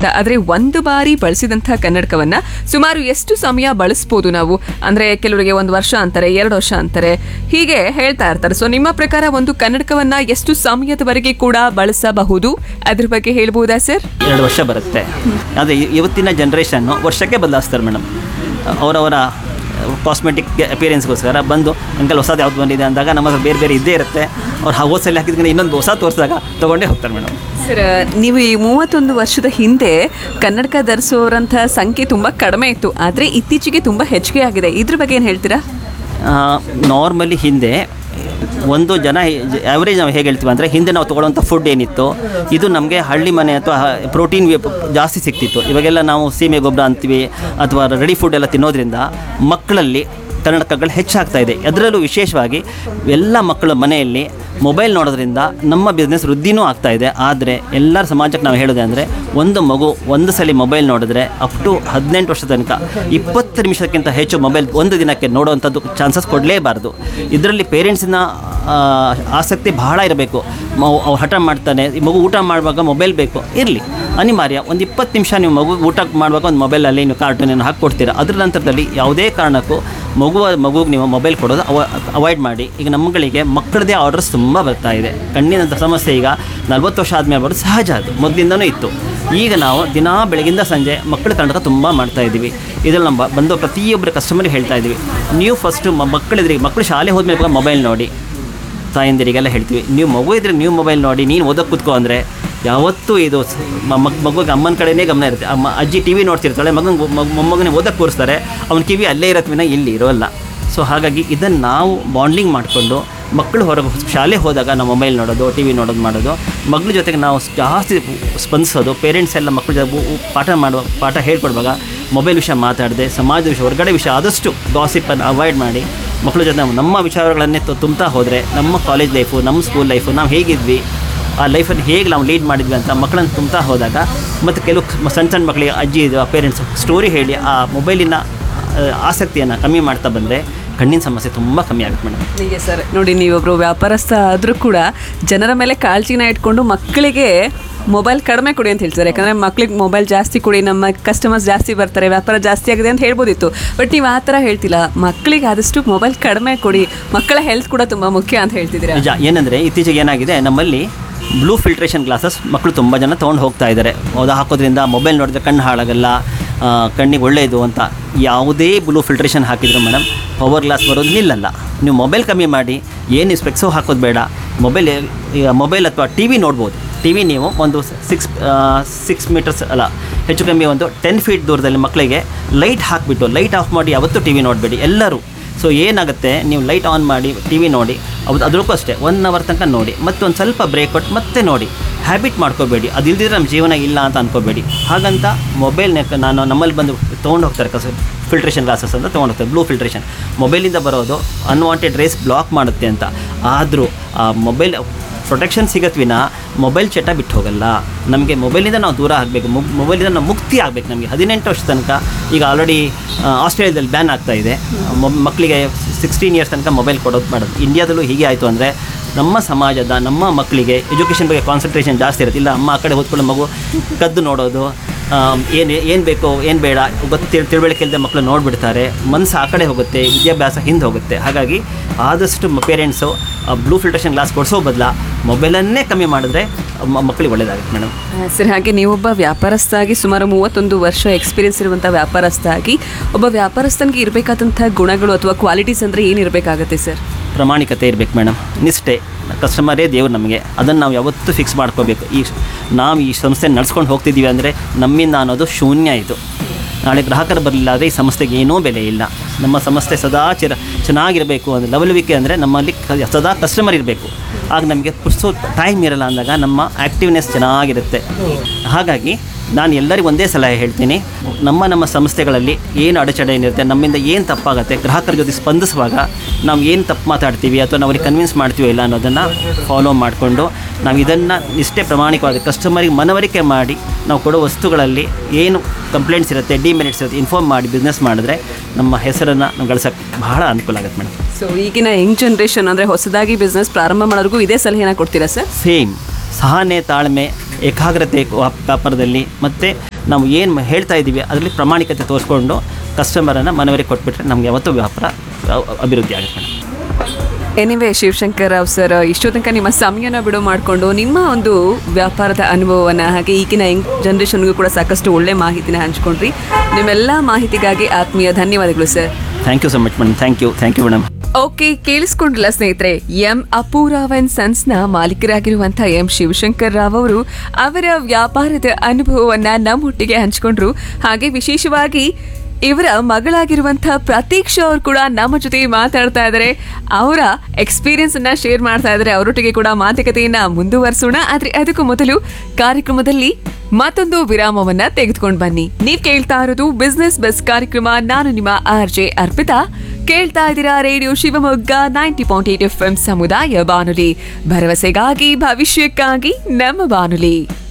ಖಂಡಿತ. ಆದ್ರೆ ಒಂದು ಬಾರಿ ಬಳಸಿದಂತಹ ಕನ್ನಡಕವನ್ನ ಸುಮಾರು ಎಷ್ಟು ಸಮಯ ಬಳಸಬಹುದು ನಾವು? ಅಂದ್ರೆ ಕೆಲವರಿಗೆ 1 ವರ್ಷ ಅಂತಾರೆ, 2 ವರ್ಷ ಅಂತಾರೆ, ಹೀಗೆ ಹೇಳ್ತಾ ಇರ್ತಾರೆ. ಸೊ ನಿಮ್ಮ ಪ್ರಕಾರ ಒಂದು ಕನ್ನಡಕವನ್ನ ಎಷ್ಟು ಸಮಯದವರೆಗೆ ಕೂಡ ಬಳಸಬಹುದು, ಅದ್ರ ಬಗ್ಗೆ ಹೇಳ್ಬಹುದಾ ಸರ್? 2 ವರ್ಷ ಬರುತ್ತೆ. ಆದರೆ ಇವತ್ತಿನ ಜನ್ರೇಷನ್ ವರ್ಷಕ್ಕೆ ಬದಲಾಯಿಸ್ತಾರೆ ಮೇಡಮ್. ಅವರವರ ಕಾಸ್ಮೆಟಿಕ್ ಅಪಿಯರೆನ್ಸ್ಗೋಸ್ಕರ ಬಂದು ಅಂಕಲ್ ಹೊಸದು ಯಾವ್ದು ಬಂದಿದೆ ಅಂದಾಗ ನಮ್ಮ ಹತ್ರ ಬೇರೆ ಬೇರೆ ಇದ್ದೇ ಇರುತ್ತೆ. ಅವ್ರು ಹೋದ್ಸಲಿ ಹಾಕಿದ್ರೆ ಇನ್ನೊಂದು ಹೊಸ ತೋರಿಸಿದಾಗ ತೊಗೊಂಡೇ ಹೋಗ್ತಾರೆ ಮೇಡಮ್. ಸರ್, ನೀವು ಈ 31 ವರ್ಷದ ಹಿಂದೆ ಕನ್ನಡಕ ಧರಿಸುವವರಂತಹ ಸಂಖ್ಯೆ ತುಂಬ ಕಡಿಮೆ ಇತ್ತು, ಆದರೆ ಇತ್ತೀಚೆಗೆ ತುಂಬ ಹೆಚ್ಚಿಗೆ ಆಗಿದೆ. ಇದ್ರ ಬಗ್ಗೆ ಏನು ಹೇಳ್ತೀರಾ? ನಾರ್ಮಲಿ ಹಿಂದೆ ಒಂದು ಜನ ಆ್ಯಾವ್ರೇಜ್ ನಾವು ಹೇಗೆ ಹೇಳ್ತೀವಿ ಅಂದರೆ, ಹಿಂದೆ ನಾವು ತೊಗೊಳ್ಳೋಂಥ ಫುಡ್ ಏನಿತ್ತು, ಇದು ನಮಗೆ ಹಳ್ಳಿ ಮನೆ ಅಥವಾ ಪ್ರೋಟೀನ್ ಜಾಸ್ತಿ ಸಿಗ್ತಿತ್ತು. ಇವಾಗೆಲ್ಲ ನಾವು ಸೀಮೆ ಗೊಬ್ಬರ ಅಂತೀವಿ ಅಥವಾ ರೆಡಿ ಫುಡ್ ಎಲ್ಲ ತಿನ್ನೋದ್ರಿಂದ ಮಕ್ಕಳಲ್ಲಿ ಕನ್ನಡಕಗಳು ಹೆಚ್ಚಾಗ್ತಾ ಇದೆ. ಅದರಲ್ಲೂ ವಿಶೇಷವಾಗಿ ಎಲ್ಲ ಮಕ್ಕಳ ಮನೆಯಲ್ಲಿ ಮೊಬೈಲ್ ನೋಡೋದ್ರಿಂದ ನಮ್ಮ ಬಿಸ್ನೆಸ್ ವೃದ್ಧಿನೂ ಆಗ್ತಾ ಇದೆ. ಆದರೆ ಎಲ್ಲರ ಸಮಾಜಕ್ಕೆ ನಾವು ಹೇಳೋದು ಅಂದರೆ, ಒಂದು ಮಗು ಒಂದು ಸಲ ಮೊಬೈಲ್ ನೋಡಿದ್ರೆ ಅಪ್ ಟು 18 ವರ್ಷದ ತನಕ 20 ನಿಮಿಷಕ್ಕಿಂತ ಹೆಚ್ಚು ಮೊಬೈಲ್ ಒಂದು ದಿನಕ್ಕೆ ನೋಡುವಂಥದ್ದು ಚಾನ್ಸಸ್ ಕೊಡಲೇಬಾರ್ದು. ಇದರಲ್ಲಿ ಪೇರೆಂಟ್ಸಿನ ಆಸಕ್ತಿ ಬಹಳ ಇರಬೇಕು. ಅವ್ರು ಹಠ ಮಾಡ್ತಾನೆ, ಮಗು ಊಟ ಮಾಡುವಾಗ ಮೊಬೈಲ್ ಬೇಕು, ಇರಲಿ, ಅನಿವಾರ್ಯ. ಒಂದು 20 ನಿಮಿಷ ನೀವು ಮಗು ಊಟ ಮಾಡುವಾಗ ಒಂದು ಮೊಬೈಲಲ್ಲಿ ನೀವು ಕಾರ್ಟೂನನ್ನು ಹಾಕ್ಕೊಡ್ತೀರಾ. ಅದರ ನಂತರದಲ್ಲಿ ಯಾವುದೇ ಕಾರಣಕ್ಕೂ ಮಗುಗೆ ನೀವು ಮೊಬೈಲ್ ಕೊಡೋದು ಅವಾಯ್ಡ್ ಮಾಡಿ. ಈಗ ನಮ್ಮಗಳಿಗೆ ಮಕ್ಕಳದೇ ಆರ್ಡರ್ಸ್ ತುಂಬ ಬರ್ತಾ ಇದೆ. ಕಣ್ಣಿನಂಥ ಸಮಸ್ಯೆ ಈಗ 40 ವರ್ಷ ಆದಮೇಲೆ ಬರೋದು ಸಹಜ, ಅದು ಮೊದಲಿಂದನೂ ಇತ್ತು. ಈಗ ನಾವು ದಿನಾ ಬೆಳಗಿಂದ ಸಂಜೆ ಮಕ್ಕಳ ಕನ್ನಡಕ ತುಂಬ ಮಾಡ್ತಾ ಇದ್ದೀವಿ. ಇದರಲ್ಲಿ ನಮ್ಮ ಬಂದು ಪ್ರತಿಯೊಬ್ಬರು ಕಸ್ಟಮರಿಗೆ ಹೇಳ್ತಾ ಇದ್ದೀವಿ, ನೀವು ಫಸ್ಟು ಮಕ್ಕಳು ಶಾಲೆ ಹೋದ್ಮೇಲೆ ಮೊಬೈಲ್ ನೋಡಿ. ತಾಯಂದಿರಿಗೆಲ್ಲ ಹೇಳ್ತೀವಿ, ನೀವು ಮಗು ಇದ್ರೆ ನೀವು ಮೊಬೈಲ್ ನೋಡಿ, ನೀನು ಓದೋಕ್ಕೆ ಕೂತ್ಕೋ ಅಂದರೆ ಯಾವತ್ತೂ ಇದು ಮಗುಗೆ ಅಮ್ಮನ ಕಡೆಯೇ ಗಮನ ಇರುತ್ತೆ. ಅಜ್ಜಿ ಟಿ ವಿ ನೋಡ್ತಿರ್ತಾಳೆ, ಮೊಮ್ಮಗನೇ ಓದಕ್ಕೆ ಕೂರಿಸ್ತಾರೆ, ಅವನ ಕಿವಿ ಅಲ್ಲೇ ಇರತ್ತೆ ವಿನ ಇಲ್ಲಿ ಇರೋಲ್ಲ. ಸೊ ಹಾಗಾಗಿ ಇದನ್ನು ನಾವು ಬಾಂಡ್ಲಿಂಗ್ ಮಾಡಿಕೊಂಡು ಮಕ್ಕಳು ಹೊರಗೆ ಶಾಲೆ ಹೋದಾಗ ನಾವು ಮೊಬೈಲ್ ನೋಡೋದು, ಟಿ ವಿ ಮಾಡೋದು, ಮಗಳ ಜೊತೆಗೆ ನಾವು ಜಾಸ್ತಿ ಸ್ಪಂದಿಸೋದು. ಪೇರೆಂಟ್ಸ್ ಎಲ್ಲ ಮಕ್ಕಳ ಜೊತೆ ಪಾಠ ಹೇಳ್ಕೊಡುವಾಗ ಮೊಬೈಲ್ ವಿಷಯ ಮಾತಾಡದೆ, ಸಮಾಜದ ವಿಷಯ, ಹೊರಗಡೆ ವಿಷಯ ಆದಷ್ಟು ಗಾಸಿಪ್ಪನ್ನು ಅವಾಯ್ಡ್ ಮಾಡಿ ಮಕ್ಕಳ ಜೊತೆ ನಮ್ಮ ವಿಚಾರಗಳನ್ನೇ ತುಂಬ್ತಾ ಹೋದರೆ ನಮ್ಮ ಕಾಲೇಜ್ ಲೈಫು, ನಮ್ಮ ಸ್ಕೂಲ್ ಲೈಫು, ನಾವು ಹೇಗಿದ್ವಿ, ಆ ಲೈಫನ್ನು ಹೇಗೆ ನಾವು ಲೀಡ್ ಮಾಡಿದ್ವಿ ಅಂತ ಮಕ್ಕಳನ್ನು ತುಂಬ್ತಾ ಹೋದಾಗ, ಮತ್ತು ಕೆಲವು ಸಣ್ಣ ಮಕ್ಕಳಿಗೆ ಅಜ್ಜಿ ಪೇರೆಂಟ್ಸ್ ಸ್ಟೋರಿ ಹೇಳಿ ಆ ಮೊಬೈಲಿನ ಆಸಕ್ತಿಯನ್ನು ಕಮ್ಮಿ ಮಾಡ್ತಾ ಬಂದರೆ ಕಣ್ಣಿನ ಸಮಸ್ಯೆ ತುಂಬ ಕಮ್ಮಿ ಆಗುತ್ತೆ ಮೇಡಮ್. ಹೀಗೆ ಸರ್, ನೋಡಿ, ನೀವೊಬ್ಬರು ವ್ಯಾಪಾರಸ್ಥ ಆದರೂ ಕೂಡ ಜನರ ಮೇಲೆ ಕಾಳಜಿನ ಇಟ್ಕೊಂಡು ಮಕ್ಕಳಿಗೆ ಮೊಬೈಲ್ ಕಡಿಮೆ ಕೊಡಿ ಅಂತ ಹೇಳ್ತಾರೆ. ಯಾಕಂದರೆ ಮಕ್ಳಿಗೆ ಮೊಬೈಲ್ ಜಾಸ್ತಿ ಕೊಡಿ, ನಮ್ಮ ಕಸ್ಟಮರ್ಸ್ ಜಾಸ್ತಿ ಬರ್ತಾರೆ, ವ್ಯಾಪಾರ ಜಾಸ್ತಿ ಆಗಿದೆ ಅಂತ ಹೇಳ್ಬೋದಿತ್ತು. ಬಟ್ ನೀವು ಆ ಥರ ಹೇಳ್ತಿಲ್ಲ, ಮಕ್ಕಳಿಗೆ ಆದಷ್ಟು ಮೊಬೈಲ್ ಕಡಿಮೆ ಕೊಡಿ, ಮಕ್ಕಳ ಹೆಲ್ತ್ ಕೂಡ ತುಂಬ ಮುಖ್ಯ ಅಂತ ಹೇಳ್ತಿದ್ದೀರಾ. ನಿಜ. ಏನಂದರೆ ಇತ್ತೀಚೆಗೆ ಏನಾಗಿದೆ, ನಮ್ಮಲ್ಲಿ ಬ್ಲೂ ಫಿಲ್ಟ್ರೇಷನ್ ಗ್ಲಾಸಸ್ ಮಕ್ಕಳು ತುಂಬ ಜನ ತೊಗೊಂಡು ಹೋಗ್ತಾ ಇದ್ದಾರೆ. ಅದು ಹಾಕೋದ್ರಿಂದ ಮೊಬೈಲ್ ನೋಡಿದ್ರೆ ಕಣ್ಣು ಹಾಳಾಗಲ್ಲ, ಕಣ್ಣಿಗೆ ಒಳ್ಳೆಯದು ಅಂತ. ಯಾವುದೇ ಬ್ಲೂ ಫಿಲ್ಟ್ರೇಷನ್ ಹಾಕಿದ್ರು ಮೇಡಮ್ ಪವರ್ ಗ್ಲಾಸ್ ಬರೋದು ನಿಲ್ಲಲ್ಲ. ನೀವು ಮೊಬೈಲ್ ಕಮ್ಮಿ ಮಾಡಿ, ಏನು ಸ್ಪೆಕ್ಸು ಹಾಕೋದು ಬೇಡ. ಮೊಬೈಲ್ ಅಥವಾ ಟಿ ವಿ ನೋಡ್ಬೋದು. ಟಿ ವಿ ನೀವು ಒಂದು 6 ಮೀಟರ್ಸ್ ಅಲ್ಲ, ಹೆಚ್ಚು ಕಮ್ಮಿ ಒಂದು 10 ಫೀಟ್ ದೂರದಲ್ಲಿ ಮಕ್ಕಳಿಗೆ ಲೈಟ್ ಹಾಕಿಬಿಟ್ಟು, ಲೈಟ್ ಆಫ್ ಮಾಡಿ ಯಾವತ್ತೂ ಟಿ ವಿ ನೋಡಬೇಡಿ ಎಲ್ಲರೂ. ಸೊ ಏನಾಗುತ್ತೆ, ನೀವು ಲೈಟ್ ಆನ್ ಮಾಡಿ ಟಿ ವಿ ನೋಡಿ, ಅದಕ್ಕೂ ಅಷ್ಟೇ 1 ಅವರ್ ತನಕ ನೋಡಿ, ಮತ್ತು ಒಂದು ಸ್ವಲ್ಪ ಬ್ರೇಕ್ ಕೊಟ್ಟು ಮತ್ತೆ ನೋಡಿ. ಹ್ಯಾಬಿಟ್ ಮಾಡ್ಕೋಬೇಡಿ, ಅದು ಇಲ್ದಿದ್ರೆ ನಮ್ಮ ಜೀವನ ಇಲ್ಲ ಅಂತ ಅಂದ್ಕೋಬೇಡಿ. ಹಾಗಂತ ಮೊಬೈಲ್ನ ನಮ್ಮಲ್ಲಿ ಬಂದು ತೊಗೊಂಡು ಹೋಗ್ತಾರೆ, ಫಿಲ್ಟ್ರೇಷನ್ ಗ್ಲಾಸಸ್ ಅಂತ ತೊಗೊಂಡು ಹೋಗ್ತಾರೆ. ಬ್ಲೂ ಫಿಲ್ಟ್ರೇಷನ್ ಮೊಬೈಲಿಂದ ಬರೋದು ಅನ್ವಾಂಟೆಡ್ ರೇಸ್ ಬ್ಲಾಕ್ ಮಾಡುತ್ತೆ ಅಂತ. ಆದರೂ ಆ ಮೊಬೈಲ್ ಪ್ರೊಟೆಕ್ಷನ್ ಸಿಗತ್ವಿನ ಮೊಬೈಲ್ ಚಟ ಬಿಟ್ಟು ಹೋಗಲ್ಲ. ನಮಗೆ ಮೊಬೈಲಿಂದ ನಾವು ದೂರ ಆಗಬೇಕು, ಮೊಬೈಲಿಂದ ನಾವು ಮುಕ್ತಿ ಆಗಬೇಕು. ನಮಗೆ 18 ವರ್ಷ ತನಕ, ಈಗ ಆಲ್ರೆಡಿ ಆಸ್ಟ್ರೇಲಿಯಾದಲ್ಲಿ ಬ್ಯಾನ್ ಆಗ್ತಾ ಇದೆ, ಮಕ್ಕಳಿಗೆ 16 ಇಯರ್ಸ್ ತನಕ ಮೊಬೈಲ್ ಕೊಡೋದು ಮಾಡೋದು. ಇಂಡಿಯಾದಲ್ಲೂ ಹೀಗೆ ಆಯಿತು ಅಂದರೆ ನಮ್ಮ ಸಮಾಜದ ನಮ್ಮ ಮಕ್ಕಳಿಗೆ ಎಜುಕೇಷನ್ ಬಗ್ಗೆ ಕಾನ್ಸಂಟ್ರೇಷನ್ ಜಾಸ್ತಿ ಇರುತ್ತೆ. ಇಲ್ಲ ಅಮ್ಮ ಆ ಕಡೆ ಹೊತ್ಕೊಂಡು ಮಗು ಕದ್ದು ನೋಡೋದು, ಏನು ಬೇಕೋ ಏನು ಬೇಡ ತಿಳುವಳಿಕೆ ಇಲ್ಲದೆ ಮಕ್ಕಳು ನೋಡಿಬಿಡ್ತಾರೆ, ಮನಸ್ಸು ಆ ಕಡೆ ಹೋಗುತ್ತೆ, ವಿದ್ಯಾಭ್ಯಾಸ ಹಿಂದೆ ಹೋಗುತ್ತೆ. ಹಾಗಾಗಿ ಆದಷ್ಟು ಪೇರೆಂಟ್ಸು ಬ್ಲೂ ಫಿಲ್ಟ್ರೇಷನ್ ಗ್ಲಾಸ್ ಕೊಡಿಸೋ ಬದಲ ಮೊಬೈಲನ್ನೇ ಕಮ್ಮಿ ಮಾಡಿದ್ರೆ ಮಕ್ಕಳಿಗೆ ಒಳ್ಳೆಯದಾಗುತ್ತೆ ಮೇಡಮ್. ಸರ್, ಹಾಗೆ ನೀವೊಬ್ಬ ವ್ಯಾಪಾರಸ್ಥ ಆಗಿ ಸುಮಾರು 31 ವರ್ಷ ಎಕ್ಸ್ಪೀರಿಯನ್ಸ್ ಇರುವಂಥ ವ್ಯಾಪಾರಸ್ಥ ಆಗಿ ಒಬ್ಬ ವ್ಯಾಪಾರಸ್ಥನಿಗೆ ಇರಬೇಕಾದಂಥ ಗುಣಗಳು ಅಥವಾ ಕ್ವಾಲಿಟೀಸ್ ಅಂದರೆ ಏನಿರಬೇಕಾಗತ್ತೆ ಸರ್? ಪ್ರಾಮಾಣಿಕತೆ ಇರಬೇಕು ಮೇಡಮ್, ನಿಷ್ಠೆ. ಕಸ್ಟಮರೇ ದೇವ್ರು ನಮಗೆ, ಅದನ್ನು ನಾವು ಯಾವತ್ತೂ ಫಿಕ್ಸ್ ಮಾಡ್ಕೋಬೇಕು. ನಾವು ಈ ಸಂಸ್ಥೆ ನಡ್ಸ್ಕೊಂಡು ಹೋಗ್ತಿದ್ದೀವಿ ಅಂದರೆ ನಮ್ಮಿಂದ ಅನ್ನೋದು ಶೂನ್ಯ. ಇದು ನಾಳೆ ಗ್ರಾಹಕರು ಬರಲಿಲ್ಲ ಆದರೆ ಈ ಸಂಸ್ಥೆಗೆ ಏನೂ ಬೆಲೆ ಇಲ್ಲ. ನಮ್ಮ ಸಂಸ್ಥೆ ಸದಾ ಚೆನ್ನಾಗಿರಬೇಕು ಅಂದರೆ, ಲವಲವಿಕೆ ಅಂದರೆ ನಮ್ಮಲ್ಲಿ ಸದಾ ಕಸ್ಟಮರ್ ಇರಬೇಕು. ಆಗ ನಮಗೆ ಪುರ್ಸೋ ಟೈಮ್ ಇರಲ್ಲ ಅಂದಾಗ ನಮ್ಮ ಆ್ಯಕ್ಟಿವ್ನೆಸ್ ಚೆನ್ನಾಗಿರುತ್ತೆ. ಹಾಗಾಗಿ ನಾನು ಎಲ್ಲರಿಗೂ ಒಂದೇ ಸಲಹೆ ಹೇಳ್ತೀನಿ, ನಮ್ಮ ಸಂಸ್ಥೆಗಳಲ್ಲಿ ಏನು ಅಡಚಣೆ ಏನಿರುತ್ತೆ, ನಮ್ಮಿಂದ ಏನು ತಪ್ಪಾಗುತ್ತೆ, ಗ್ರಾಹಕರ ಜೊತೆ ಸ್ಪಂದಿಸುವಾಗ ನಾವು ಏನು ತಪ್ಪು ಮಾತಾಡ್ತೀವಿ ಅಥವಾ ನಾವು ಅವ್ರಿಗೆ ಕನ್ವಿನ್ಸ್ ಮಾಡ್ತೀವಿ ಇಲ್ಲ ಅನ್ನೋದನ್ನು ಫಾಲೋ ಮಾಡಿಕೊಂಡು ನಾವು ಇದನ್ನು ಇಷ್ಟೇ ಪ್ರಾಮಾಣಿಕವಾಗಿ ಕಸ್ಟಮರಿಗೆ ಮನವರಿಕೆ ಮಾಡಿ ನಾವು ಕೊಡೋ ವಸ್ತುಗಳಲ್ಲಿ ಏನು ಕಂಪ್ಲೇಂಟ್ಸ್ ಇರುತ್ತೆ, ಡಿಮೆರಿಟ್ಸ್ ಇರುತ್ತೆ ಇನ್ಫಾರ್ಮ್ ಮಾಡಿ ಬಿಸ್ನೆಸ್ ಮಾಡಿದ್ರೆ ನಮ್ಮ ಹೆಸರನ್ನು ನಾವು ಗಳಿಸೋಕ್ಕೆ ಬಹಳ ಅನುಕೂಲ ಆಗುತ್ತೆ ಮೇಡಮ್. ಸೊ ಈಗಿನ ಯಂಗ್ ಜನ್ರೇಷನ್ ಅಂದರೆ ಹೊಸದಾಗಿ ಬಿಸ್ನೆಸ್ ಪ್ರಾರಂಭ ಮಾಡೋರಿಗೂ ಇದೇ ಸಲಹೆನ ಕೊಡ್ತೀರಾ ಸರ್? ಸೇಮ್ ಸಹನೆ, ತಾಳ್ಮೆ, ಏಕಾಗ್ರತೆ ವ್ಯಾಪಾರದಲ್ಲಿ, ಮತ್ತು ನಾವು ಏನು ಹೇಳ್ತಾ ಇದ್ದೀವಿ ಅದರಲ್ಲಿ ಪ್ರಾಮಾಣಿಕತೆ ತೋರಿಸ್ಕೊಂಡು ಕಸ್ಟಮರನ್ನು ಮನವರಿಗೆ ಕೊಟ್ಬಿಟ್ರೆ ನಮಗೆ ಯಾವತ್ತೂ ವ್ಯಾಪಾರ ಅಭಿವೃದ್ಧಿ ಆಗುತ್ತೆ madam. Anyway Shivashankar Rao sir, ಇಷ್ಟೋ ತನಕ ನಿಮ್ಮ ಸಮಯನ ಬಿಡು ಮಾಡಿಕೊಂಡು ನಿಮ್ಮ ಒಂದು ವ್ಯಾಪಾರದ ಅನುಭವವನ್ನು ಹಾಗೆ ಈಗಿನ ಯಂಗ್ ಜನ್ರೇಷನ್ಗೂ ಕೂಡ ಸಾಕಷ್ಟು ಒಳ್ಳೆ ಮಾಹಿತಿನ ಹಂಚ್ಕೊಂಡ್ರಿ. ನಿಮ್ಮೆಲ್ಲ ಮಾಹಿತಿಗಾಗಿ ಆತ್ಮೀಯ ಧನ್ಯವಾದಗಳು sir. Thank you so much madam. Thank you madam. Okay, ಕೇಳಿಸ್ಕೊಂಡ್ರಲ್ಲ ಸ್ನೇಹಿತರೆ, ಅಪ್ಪುರಾವ್ ಅಂಡ್ ಸನ್ಸ್ನ ಮಾಲೀಕರಾಗಿರುವಂತಹ ಶಿವಶಂಕರ್ ರಾವ್ ಅವರು ಅವರ ವ್ಯಾಪಾರದ ಅನುಭವವನ್ನ ನಮ್ಮೊಟ್ಟಿಗೆ ಹಂಚಿಕೊಂಡ್ರು. ಹಾಗೆ ವಿಶೇಷವಾಗಿ ಇವರ ಮಗಳಾಗಿರುವಂತಹ ಪ್ರತೀಕ್ಷಾ ಅವರು ಕೂಡ ನಮ್ಮ ಜೊತೆ ಮಾತಾಡ್ತಾ ಇದ್ದಾರೆ. ಅವರ ಎಕ್ಸ್ಪೀರಿಯನ್ಸ್ ಅನ್ನ ಶೇರ್ ಮಾಡ್ತಾ ಇದ್ದಾರೆ. ಅವರೊಟ್ಟಿಗೆ ಕೂಡ ಮಾತುಕತೆಯನ್ನ ಮುಂದುವರಿಸೋಣ. ಆದ್ರೆ ಅದಕ್ಕೂ ಮೊದಲು ಕಾರ್ಯಕ್ರಮದಲ್ಲಿ ಮತ್ತೊಂದು ವಿರಾಮವನ್ನ ತೆಗೆದುಕೊಂಡು ಬನ್ನಿ. ನೀವ್ ಕೇಳ್ತಾ ಇರೋದು ಬಿಸ್ನೆಸ್ ಬಸ್ ಕಾರ್ಯಕ್ರಮ. ನಾನು ನಿಮ್ಮ RJ ಅರ್ಪಿತಾ. ಕೇಳ್ತಾ ಇದ್ದೀರಾ ರೇಡಿಯೋ ಶಿವಮೊಗ್ಗ 90.8 FM ಸಮುದಾಯ ಬಾನುಲಿ, ಭರವಸೆಗಾಗಿ ಭವಿಷ್ಯಕ್ಕಾಗಿ ನಮ್ಮ ಬಾನುಲಿ.